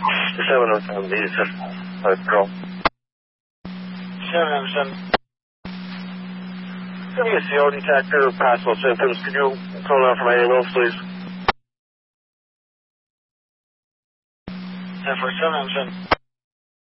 707, these Patrol. 707. Give me a CO detector, possible symptoms. Could you call out for my ambulance, please? 747.